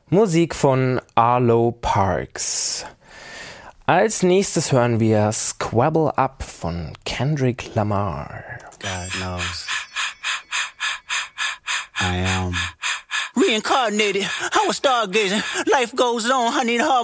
Musik von Arlo Parks. Als nächstes hören wir Squabble Up von Kendrick Lamar. God knows. I am reincarnated. I was stargazing. Life goes on. I need hard